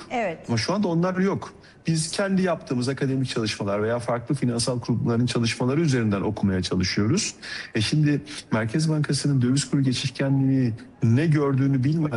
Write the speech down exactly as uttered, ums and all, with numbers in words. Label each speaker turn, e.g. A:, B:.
A: Evet.
B: Ama şu anda onlar yok. Biz kendi yaptığımız akademik çalışmalar veya farklı finansal kurumların çalışmaları üzerinden okumaya çalışıyoruz. E şimdi Merkez Bankası'nın döviz kuru geçişkenliği ne gördüğünü bilmeden